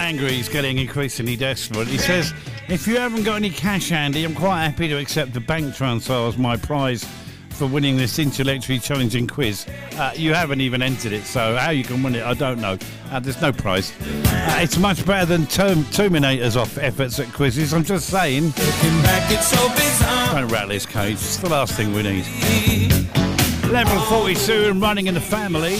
angry, he's getting increasingly desperate. He says, if you haven't got any cash handy, I'm quite happy to accept the bank transfer as my prize for winning this intellectually challenging quiz. You haven't even entered it, so how you can win it, I don't know. There's no prize. It's much better than Terminator's off efforts at quizzes, I'm just saying. Don't rattle his cage, it's the last thing we need. Level 42 and running in the family.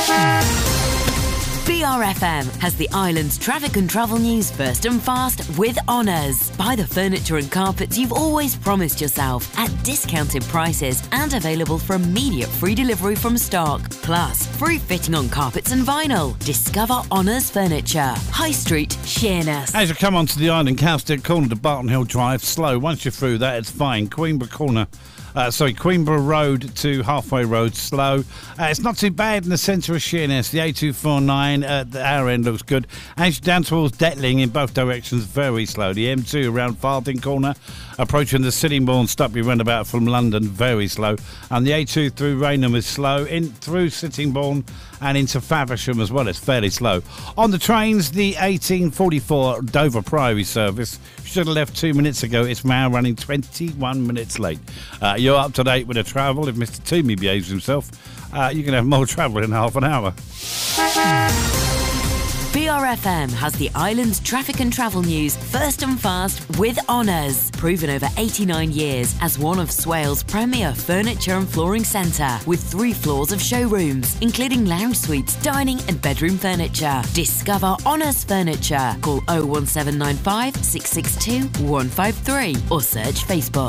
BRFM has the island's traffic and travel news first and fast with Honours. Buy the furniture and carpets you've always promised yourself at discounted prices and available for immediate free delivery from stock. Plus, free fitting on carpets and vinyl. Discover Honours Furniture. High Street, Sheerness. As you come onto the island, Cowstead Corner to Barton Hill Drive, slow. Once you're through that, it's fine. Queenborough Road to Halfway Road, slow. It's not too bad in the centre of Sheerness. The A249 at our end looks good. As you're down towards Detling in both directions, very slow. The M2 around Farthing Corner, approaching the Sittingbourne Stutby roundabout from London, very slow. And the A2 through Raynham is slow. In through Sittingbourne and into Faversham as well, it's fairly slow. On the trains, the 1844 Dover Priory service should have left 2 minutes ago. It's now running 21 minutes late. You're up to date with the travel. If Mr. Toomey behaves himself, you can have more travel in half an hour. BRFM has the island's traffic and travel news first and fast with Honours. Proven over 89 years as one of Swale's premier furniture and flooring centre with 3 floors of showrooms, including lounge suites, dining and bedroom furniture. Discover Honours Furniture. Call 01795 662 153 or search Facebook.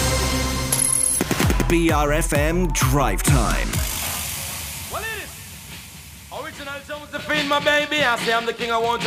BRFM Drive Time. Well, it is. Original Jones to feed my baby. I say I'm the king, I want you.